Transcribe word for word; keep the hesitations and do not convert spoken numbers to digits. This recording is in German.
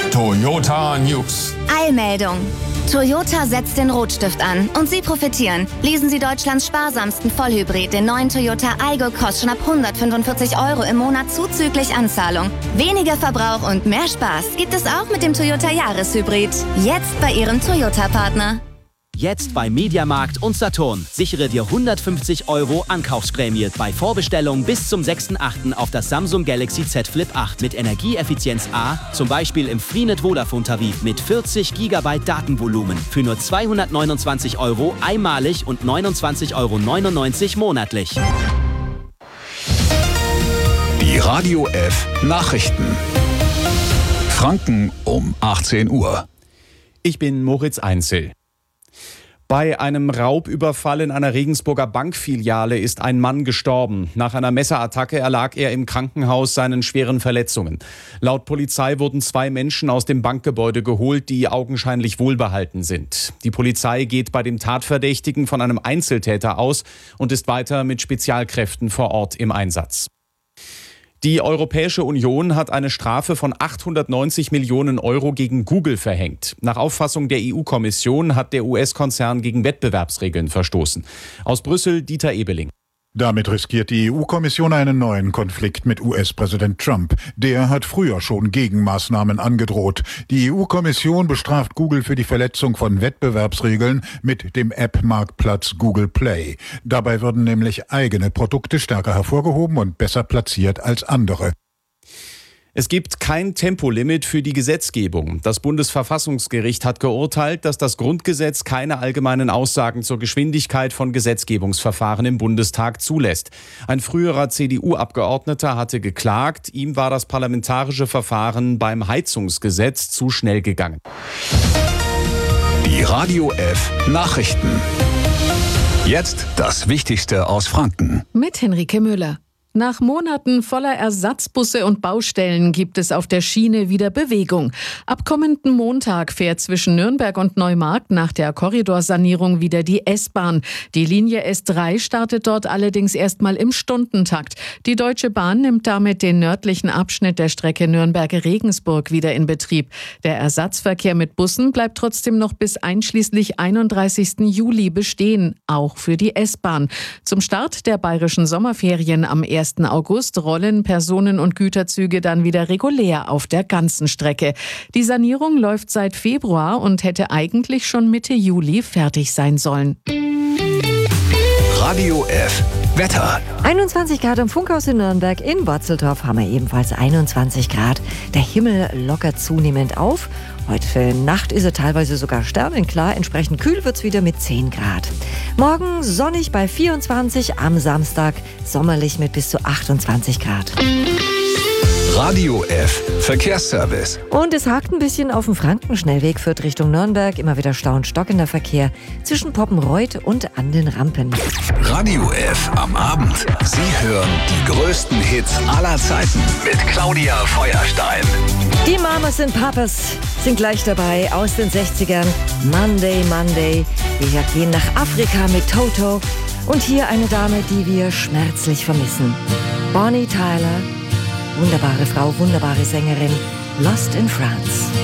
Toyota News. Eilmeldung. Toyota setzt den Rotstift an und Sie profitieren. Lesen Sie Deutschlands sparsamsten Vollhybrid, den neuen Toyota Aygo, kostet schon ab hundertfünfundvierzig Euro im Monat zuzüglich Anzahlung. Weniger Verbrauch und mehr Spaß gibt es auch mit dem Toyota Jahreshybrid. Jetzt bei Ihrem Toyota-Partner. Jetzt bei Mediamarkt und Saturn. Sichere dir hundertfünfzig Euro Ankaufsprämie bei Vorbestellung bis zum sechsten achten auf das Samsung Galaxy Z Flip acht mit Energieeffizienz A, zum Beispiel im Freenet Vodafone Tarif mit vierzig Gigabyte Datenvolumen für nur zweihundertneunundzwanzig Euro einmalig und neunundzwanzig Euro neunundneunzig monatlich. Die Radio F Nachrichten. Franken um achtzehn Uhr. Ich bin Moritz Einzel. Bei einem Raubüberfall in einer Regensburger Bankfiliale ist ein Mann gestorben. Nach einer Messerattacke erlag er im Krankenhaus seinen schweren Verletzungen. Laut Polizei wurden zwei Menschen aus dem Bankgebäude geholt, die augenscheinlich wohlbehalten sind. Die Polizei geht bei dem Tatverdächtigen von einem Einzeltäter aus und ist weiter mit Spezialkräften vor Ort im Einsatz. Die Europäische Union hat eine Strafe von achthundertneunzig Millionen Euro gegen Google verhängt. Nach Auffassung der E U-Kommission hat der U S-Konzern gegen Wettbewerbsregeln verstoßen. Aus Brüssel Dieter Ebeling. Damit riskiert die E U-Kommission einen neuen Konflikt mit U S-Präsident Trump. Der hat früher schon Gegenmaßnahmen angedroht. Die E U-Kommission bestraft Google für die Verletzung von Wettbewerbsregeln mit dem App-Marktplatz Google Play. Dabei würden nämlich eigene Produkte stärker hervorgehoben und besser platziert als andere. Es gibt kein Tempolimit für die Gesetzgebung. Das Bundesverfassungsgericht hat geurteilt, dass das Grundgesetz keine allgemeinen Aussagen zur Geschwindigkeit von Gesetzgebungsverfahren im Bundestag zulässt. Ein früherer C D U-Abgeordneter hatte geklagt, ihm war das parlamentarische Verfahren beim Heizungsgesetz zu schnell gegangen. Die Radio F Nachrichten. Jetzt das Wichtigste aus Franken. Mit Henrike Müller. Nach Monaten voller Ersatzbusse und Baustellen gibt es auf der Schiene wieder Bewegung. Ab kommenden Montag fährt zwischen Nürnberg und Neumarkt nach der Korridorsanierung wieder die S-Bahn. Die Linie S drei startet dort allerdings erstmal im Stundentakt. Die Deutsche Bahn nimmt damit den nördlichen Abschnitt der Strecke Nürnberg-Regensburg wieder in Betrieb. Der Ersatzverkehr mit Bussen bleibt trotzdem noch bis einschließlich einunddreißigsten Juli bestehen, auch für die S-Bahn. Zum Start der bayerischen Sommerferien am ersten August rollen Personen- und Güterzüge dann wieder regulär auf der ganzen Strecke. Die Sanierung läuft seit Februar und hätte eigentlich schon Mitte Juli fertig sein sollen. Radio F Wetter. einundzwanzig Grad im Funkhaus in Nürnberg. In Botzeldorf haben wir ebenfalls einundzwanzig Grad. Der Himmel lockert zunehmend auf. Heute Nacht ist er teilweise sogar sternenklar. Entsprechend kühl wird's wieder mit zehn Grad. Morgen sonnig bei vierundzwanzig. Am Samstag sommerlich mit bis zu achtundzwanzig Grad. Radio F Verkehrsservice. Und es hakt ein bisschen auf dem Frankenschnellweg, führt Richtung Nürnberg. Immer wieder Stau und stockender Verkehr zwischen Poppenreuth und an den Rampen. Radio F am Abend. Sie hören die größten Hits aller Zeiten mit Claudia Feuerstein. Die Mamas and Papas sind gleich dabei aus den sechzigern. Monday, Monday. Wir gehen nach Afrika mit Toto. Und hier eine Dame, die wir schmerzlich vermissen. Bonnie Tyler. Wunderbare Frau, wunderbare Sängerin. Lost in France.